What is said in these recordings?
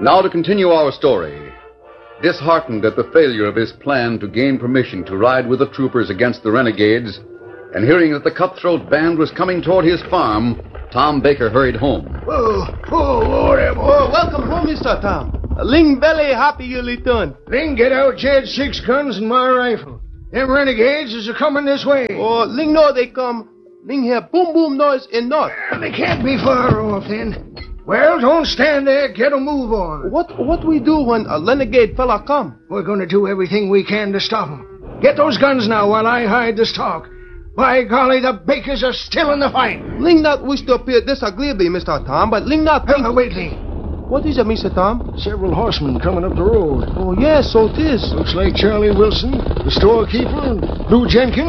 Now to continue our story. Disheartened at the failure of his plan to gain permission to ride with the troopers against the renegades, and hearing that the cutthroat band was coming toward his farm, Tom Baker hurried home. Welcome home, Mr. Tom. Ling very happy you returned. Ling, get out Jed's 6 guns and my rifle. Them renegades is a-coming this way. Oh, Ling know they come. Ling hear boom boom noise in north. Well, they can't be far off then. Well, don't stand there. Get a move on. What we do when a renegade fella come? We're going to do everything we can to stop him. Get those guns now while I hide the stock. By golly, the Bakers are still in the fight. Ling not wish to appear disagreeably, Mr. Tom, but Ling not think... Wait, Ling. What is it, Mr. Tom? Several horsemen coming up the road. Oh, yes, so it is. Looks like Charlie Wilson, the storekeeper, and Lou Jenkins.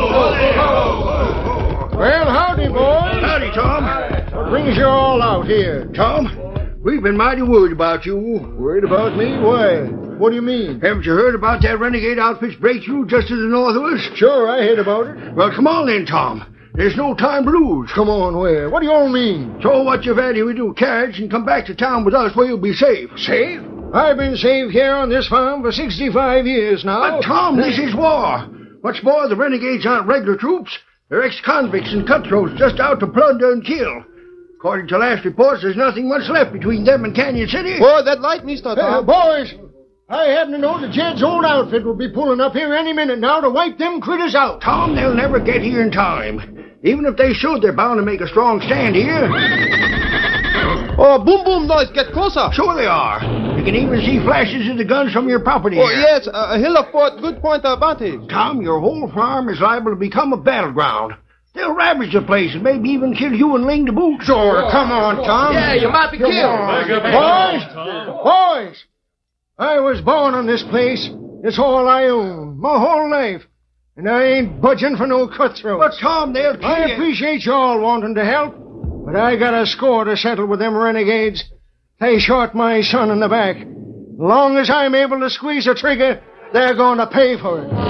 Well, howdy, boys. Howdy, Tom. What brings you all out here? Tom, we've been mighty worried about you. Worried about me? Why? What do you mean? Haven't you heard about that renegade outfit's breakthrough just to the north of us? Sure, I heard about it. Well, come on then, Tom. There's no time to lose. Come on, where? What do you all mean? So what you value we do carriage and come back to town with us where you'll be safe. Safe? I've been safe here on this farm for 65 years now. But, Tom, this is war. What's more, the renegades aren't regular troops. They're ex-convicts and cutthroats just out to plunder and kill. According to last reports, there's nothing much left between them and Canyon City. Oh, that light, Mr. Tom. Boys, I happen to know that Jed's old outfit will be pulling up here any minute now to wipe them critters out. Tom, they'll never get here in time. Even if they should, they're bound to make a strong stand here. Oh, boom boom noise, get closer. Sure they are. You can even see flashes of the guns from your property. Oh, yes, a hill of fort, good point of advantage. Tom, your whole farm is liable to become a battleground. They'll ravage the place and maybe even kill you and Ling to boot. Sure, come on, Tom. Yeah, you might be killed. Boys! I was born on this place. It's all I own, my whole life. And I ain't budging for no cutthroats. But, Tom, they'll kill I you. appreciate you all wanting to help, but I got a score to settle with them renegades. They shot my son in the back. Long as I'm able to squeeze a trigger, they're going to pay for it.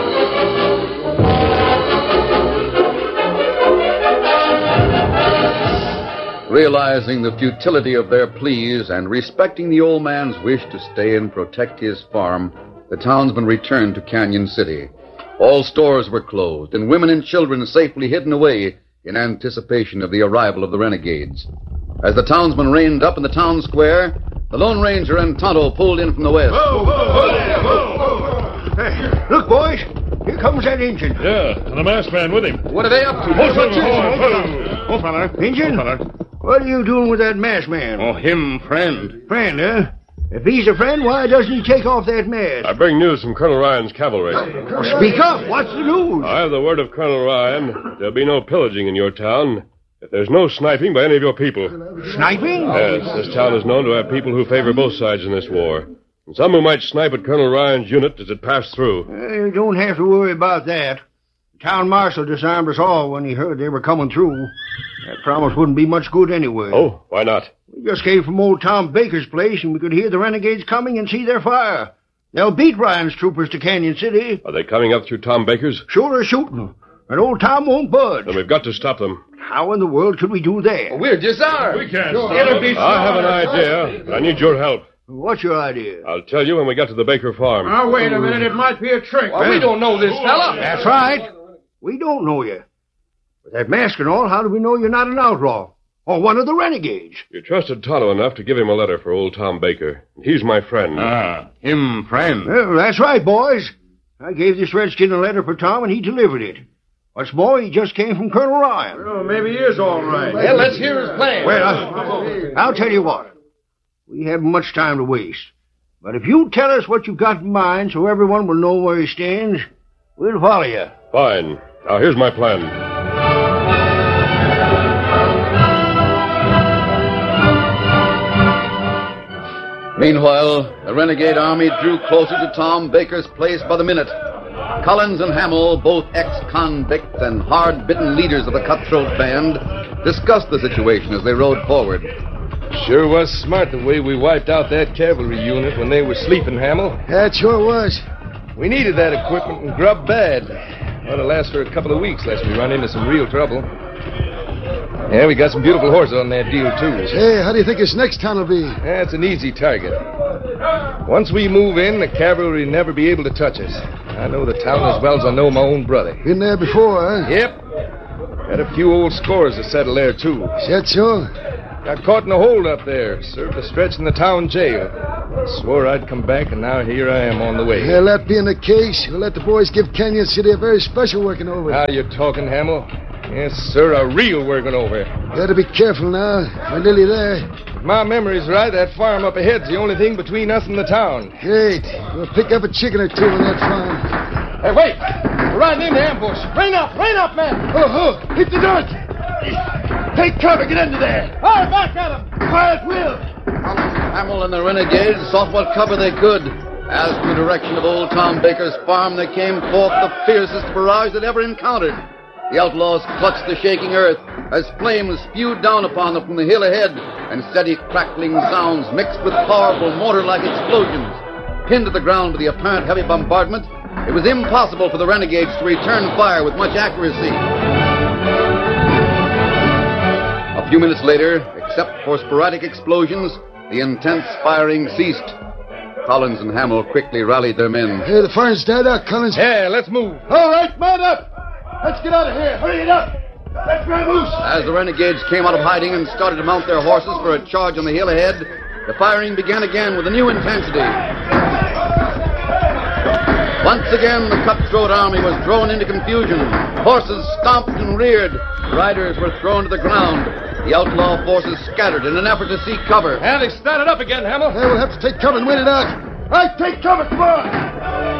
Realizing the futility of their pleas and respecting the old man's wish to stay and protect his farm, the townsmen returned to Canyon City. All stores were closed, and women and children safely hidden away in anticipation of the arrival of the renegades. As the townsmen reined up in the town square, the Lone Ranger and Tonto pulled in from the west. Hey, look, boys. Here comes that engine. Yeah, and a masked man with him. What are they up to? Oh, fella. Engine? What are you doing with that masked man? Oh, him, friend. Friend, huh? If he's a friend, why doesn't he take off that mask? I bring news from Colonel Ryan's cavalry. Well, speak up. What's the news? I have the word of Colonel Ryan. There'll be no pillaging in your town if there's no sniping by any of your people. Sniping? Yes, this town is known to have people who favor both sides in this war. And some who might snipe at Colonel Ryan's unit as it passed through. You don't have to worry about that. The town marshal disarmed us all when he heard they were coming through. That promise wouldn't be much good anyway. Oh, why not? We just came from old Tom Baker's place, and we could hear the renegades coming and see their fire. They'll beat Ryan's troopers to Canyon City. Are they coming up through Tom Baker's? Sure as shooting. And old Tom won't budge. Then we've got to stop them. How in the world could we do that? We're disarmed. We can't stop them. I have an idea, but I need your help. What's your idea? I'll tell you when we get to the Baker farm. Now, wait a minute. It might be a trick. Well, we don't know this fella. That's right. We don't know you. With that mask and all, how do we know you're not an outlaw? Or one of the renegades? You trusted Tonto enough to give him a letter for old Tom Baker. He's my friend. Him friend. Well, that's right, boys. I gave this redskin a letter for Tom, and he delivered it. What's more, he just came from Colonel Ryan. Well, maybe he is all right. Well, let's hear his plan. Well, I'll tell you what. We haven't much time to waste. But if you tell us what you've got in mind so everyone will know where he stands, we'll follow you. Fine. Now, here's my plan. Meanwhile, the renegade army drew closer to Tom Baker's place by the minute. Collins and Hamill, both ex-convicts and hard-bitten leaders of the cutthroat band, discussed the situation as they rode forward. Sure was smart the way we wiped out that cavalry unit when they were sleeping, Hamill. That sure was. We needed that equipment and grub bad. Ought to last for a couple of weeks lest we run into some real trouble. Yeah, we got some beautiful horses on that deal, too. Hey, how do you think this next town will be? That's an easy target. Once we move in, the cavalry will never be able to touch us. I know the town as well as I know my own brother. Been there before, huh? Yep. Got a few old scores to settle there, too. Is that so? Got caught in a hold up there. Served a stretch in the town jail. Swore I'd come back, and now here I am on the way. Well, that being the case, we'll let the boys give Canyon City a very special working over. Now you're talking, Hamill. Yes, sir, a real working over. Gotta be careful now. We're nearly there. If my memory's right, that farm up ahead's the only thing between us and the town. Great. We'll pick up a chicken or two on that farm. Hey, wait! We're riding in the ambush. Rain up, man! Oh, hit the dirt! Take cover, get under there! Fire back at him! Quiet, Will! Hamill and the renegades sought what cover they could. As from the direction of old Tom Baker's farm, there came forth the fiercest barrage they'd ever encountered. The outlaws clutched the shaking earth as flames spewed down upon them from the hill ahead, and steady crackling sounds mixed with powerful mortar-like explosions. Pinned to the ground by the apparent heavy bombardment, it was impossible for the renegades to return fire with much accuracy. A few minutes later, except for sporadic explosions, the intense firing ceased. Collins and Hamill quickly rallied their men. Hey, the fire's died out, Collins. Yeah, let's move. All right, man up! Let's get out of here. Hurry it up! Let's run loose! As the renegades came out of hiding and started to mount their horses for a charge on the hill ahead, the firing began again with a new intensity. Once again, the cutthroat army was thrown into confusion. Horses stomped and reared. Riders were thrown to the ground. The outlaw forces scattered in an effort to seek cover. And they started up again, Hamill. Hey, we'll have to take cover and wait it out. All right, take cover, come on!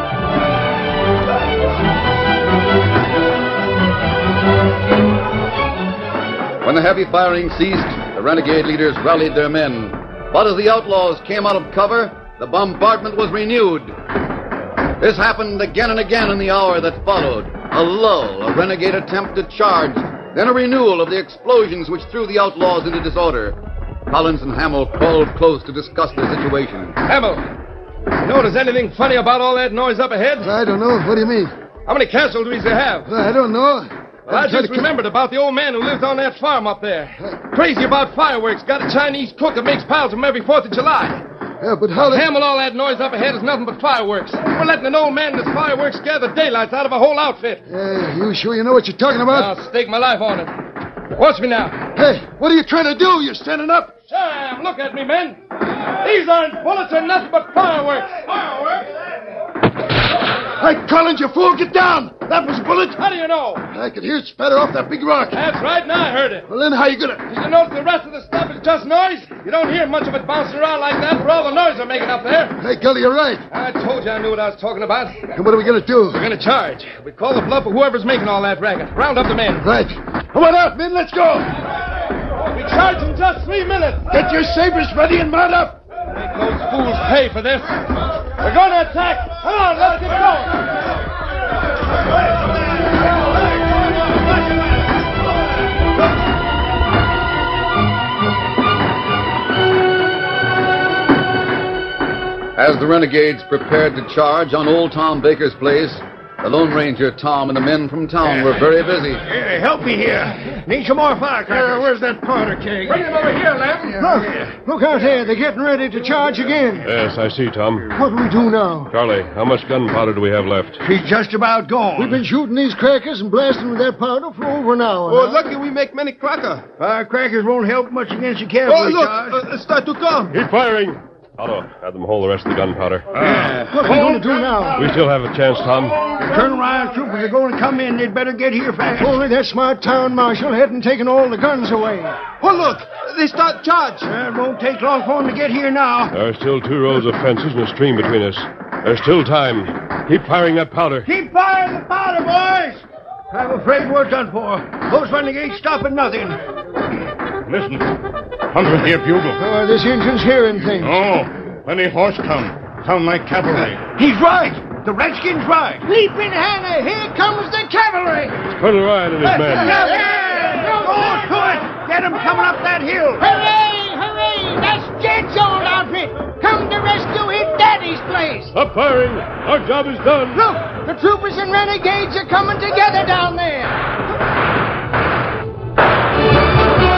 When the heavy firing ceased, the renegade leaders rallied their men. But as the outlaws came out of cover, the bombardment was renewed. This happened again and again in the hour that followed. A lull, a renegade attempt to charge, then a renewal of the explosions which threw the outlaws into disorder. Collins and Hamill crawled close to discuss the situation. Hamill, you notice anything funny about all that noise up ahead? I don't know. What do you mean? How many casualties they have? I don't know. Well, I just remembered about the old man who lives on that farm up there. Crazy about fireworks. Got a Chinese cook that makes piles of them every 4th of July. Yeah, but how... Hamill, all that noise up ahead is nothing but fireworks. We're letting an old man and his fireworks scare the daylights out of a whole outfit. You sure you know what you're talking about? I'll stake my life on it. Watch me now. Hey, what are you trying to do? You're standing up? Sam, look at me, men. These aren't bullets or nothing but fireworks. Fireworks? Hey, Collins, you fool, get down! That was a bullet! How do you know? I could hear it spatter off that big rock. That's right, and I heard it. Well, then how you gonna... Did you notice the rest of the stuff is just noise? You don't hear much of it bouncing around like that for all the noise they're making up there. Hey, Gully, you're right. I told you I knew what I was talking about. And what are we gonna do? We're gonna charge. We call the bluff of whoever's making all that racket. Round up the men. Right. Come on out, men, let's go! We charge in just 3 minutes. Get your sabers ready and mount up! Make those fools pay for this. We're going to attack. Come on, let's get going. As the renegades prepared to charge on old Tom Baker's place, the Lone Ranger, Tom, and the men from town were very busy. Hey, help me here. Need some more firecrackers. Where's that powder keg? Bring them over here, Lem. Look out there. They're getting ready to charge again. Yes, I see, Tom. What do we do now? Charlie, how much gunpowder do we have left? She's just about gone. We've been shooting these crackers and blasting with that powder for over an hour. Oh, now. lucky we make many cracker. Firecrackers won't help much against the Oh, cavalry look, charge. start to come. Keep firing. Otto, have them hold the rest of the gunpowder. What are we going to do now? We still have a chance, Tom. Colonel Ryan's troopers are going to come in. They'd better get here fast. If only that smart town marshal hadn't taken all the guns away. Oh, look, they start charge. It won't take long for them to get here now. There are still 2 rows of fences and a stream between us. There's still time. Keep firing that powder. Keep firing the powder, boys! I'm afraid we're done for. Those renegades stop at nothing. Listen. Hunter hear bugle. This engine's hearing things. Oh, plenty horse come. Sound like cavalry. He's right. The Redskin's right. Leaping Hannah, here comes the cavalry. It's Colonel Ryan and his men. Go to it! Get him coming up that hill! Hooray, hooray! That's Jed's old outfit. Come to rescue his daddy's place. Stop firing. Our job is done. Look, the troopers and renegades are coming together down there.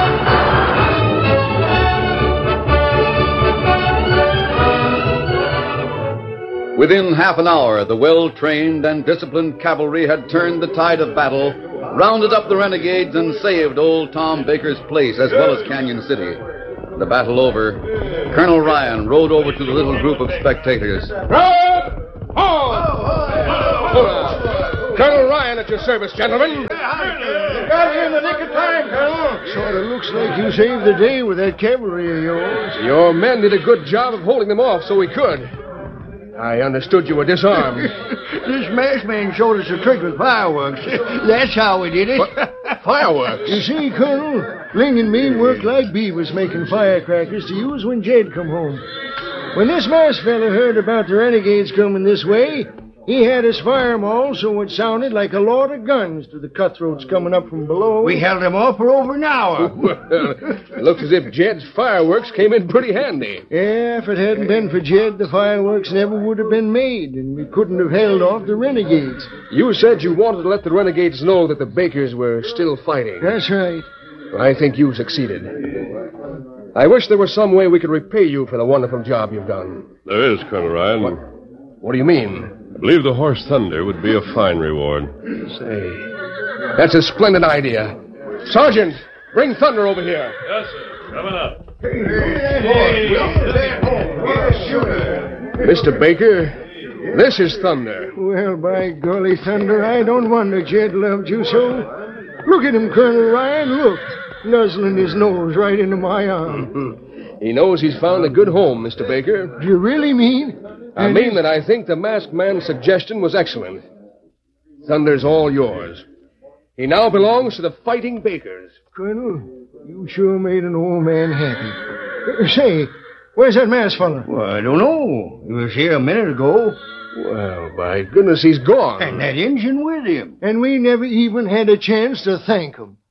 Within half an hour, the well-trained and disciplined cavalry had turned the tide of battle, rounded up the renegades, and saved old Tom Baker's place as well as Canyon City. The battle over, Colonel Ryan rode over to the little group of spectators. Colonel Ryan at your service, gentlemen. Got here in the nick of time, Colonel. Sort of looks like you saved the day with that cavalry of yours. Your men did a good job of holding them off so we could. I understood you were disarmed. This masked man showed us a trick with fireworks. That's how we did it. Fireworks? You see, Colonel, Ling and me worked like beavers making firecrackers to use when Jed come home. When this masked fella heard about the renegades coming this way, he had us fire 'em all so it sounded like a lot of guns to the cutthroats coming up from below. We held them off for over an hour. Well, it looks as if Jed's fireworks came in pretty handy. Yeah, if it hadn't been for Jed, the fireworks never would have been made, and we couldn't have held off the renegades. You said you wanted to let the renegades know that the Bakers were still fighting. That's right. I think you succeeded. I wish there was some way we could repay you for the wonderful job you've done. There is, Colonel Ryan. What do you mean? I believe the Horse Thunder would be a fine reward. Say, that's a splendid idea. Sergeant, bring Thunder over here. Yes, sir. Coming up. Mr. Baker, this is Thunder. Well, by golly, Thunder, I don't wonder Jed loved you so. Look at him, Colonel Ryan, look. Nuzzling his nose right into my arm. He knows he's found a good home, Mr. Baker. Do you really mean? I mean that I think the masked man's suggestion was excellent. Thunder's all yours. He now belongs to the Fighting Bakers. Colonel, you sure made an old man happy. Say, where's that masked fella? Well, I don't know. He was here a minute ago. Well, by goodness, he's gone. And that engine with him. And we never even had a chance to thank him.